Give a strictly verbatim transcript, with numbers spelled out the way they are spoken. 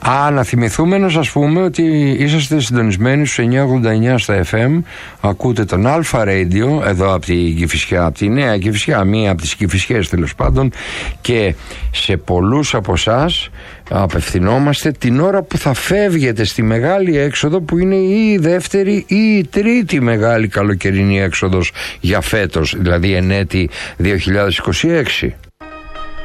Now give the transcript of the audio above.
Α, να θυμηθούμε να σας πούμε ότι είσαστε συντονισμένοι στους εννιακόσια ογδόντα εννιά στα εφ εμ. Ακούτε τον Αλφα Radio εδώ από τη Κηφισιά, από τη Νέα Κηφισιά, μία από τις Κηφισιές τέλος πάντων, και σε πολλούς από εσάς απευθυνόμαστε την ώρα που θα φεύγετε στη μεγάλη έξοδο, που είναι ή η δεύτερη ή η τρίτη μεγάλη καλοκαιρινή έξοδος για φέτος, δηλαδή εν έτη δύο χιλιάδες είκοσι έξι.